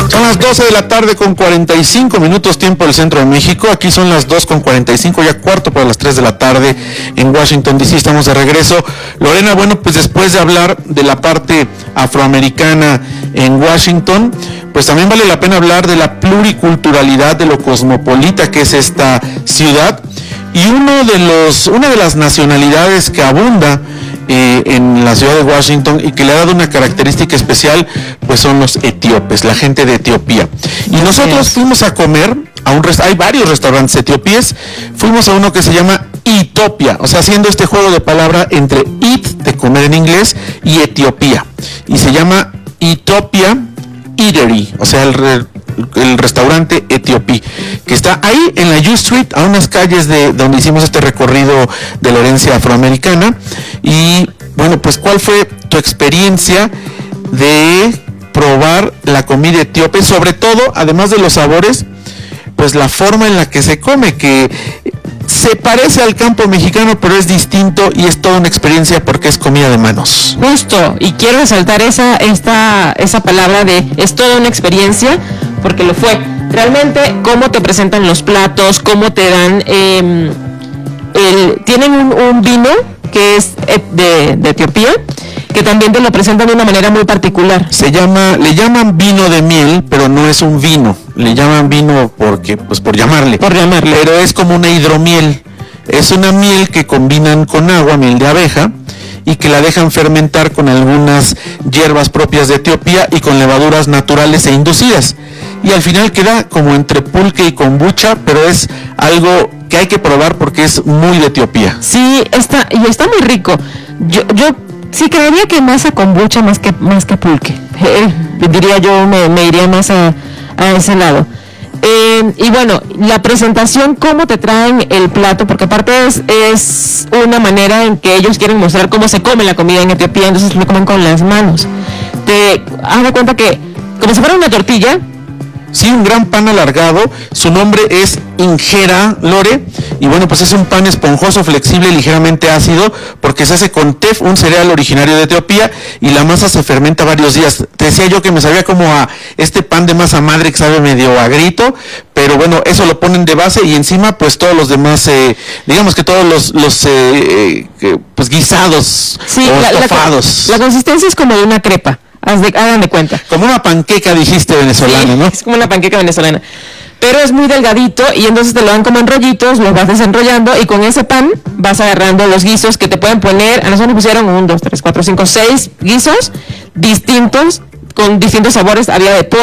Son las 12 de la tarde con 45 minutos tiempo del centro de México. Aquí son las 2:45, ya cuarto para las 3 de la tarde en Washington DC. Estamos de regreso. Lorena, bueno, pues después de hablar de la parte afroamericana en Washington, pues también vale la pena hablar de la pluriculturalidad, de lo cosmopolita que es esta ciudad. Y una de las nacionalidades que abunda en la ciudad de Washington y que le ha dado una característica especial, pues son los etíopes, la gente de Etiopía. Y nosotros fuimos a comer a hay varios restaurantes etíopes, fuimos a uno que se llama Itopia, o sea, haciendo este juego de palabra entre eat, de comer en inglés, y Etiopía. Y se llama Itopia Eatery, o sea, el restaurante Etiopí, que está ahí en la U Street, a unas calles de donde hicimos este recorrido de la herencia afroamericana. Y bueno, pues ¿cuál fue tu experiencia de probar la comida etíope? Sobre todo, además de los sabores, pues la forma en la que se come, que se parece al campo mexicano, pero es distinto y es toda una experiencia porque es comida de manos. Justo, y quiero resaltar esa palabra de es toda una experiencia, porque lo fue. Realmente, cómo te presentan los platos, cómo te dan, tienen un vino que es de Etiopía, que también te lo presentan de una manera muy particular. Le llaman vino de miel, pero no es un vino. Le llaman vino porque, pues por llamarle. Pero es como una hidromiel. Es una miel que combinan con agua, miel de abeja, y que la dejan fermentar con algunas hierbas propias de Etiopía y con levaduras naturales e inducidas. Y al final queda como entre pulque y kombucha, pero es algo que hay que probar porque es muy de Etiopía. Sí, está muy rico. Yo sí creería que más a kombucha más que pulque. Diría yo, me iría más a ese lado. Y bueno, la presentación, cómo te traen el plato, porque aparte es una manera en que ellos quieren mostrar cómo se come la comida en Etiopía, entonces lo comen con las manos. Te das de cuenta que como si fuera una tortilla. Sí, un gran pan alargado. Su nombre es injera, Lore, y bueno, pues es un pan esponjoso, flexible, ligeramente ácido, porque se hace con tef, un cereal originario de Etiopía, y la masa se fermenta varios días. Te decía yo que me sabía como a este pan de masa madre que sabe medio agrito, pero bueno, eso lo ponen de base y encima pues todos los demás, digamos que todos los pues guisados, sí, o estofados. La consistencia es como de una crepa. Hagan de cuenta. Como una panqueca, dijiste, venezolana, sí, ¿no? Es como una panqueca venezolana. Pero es muy delgadito y entonces te lo dan como en rollitos, los vas desenrollando y con ese pan vas agarrando los guisos que te pueden poner. A nosotros nos pusieron 1, 2, 3, 4, 5, 6 guisos distintos, con distintos sabores. Había de pollo,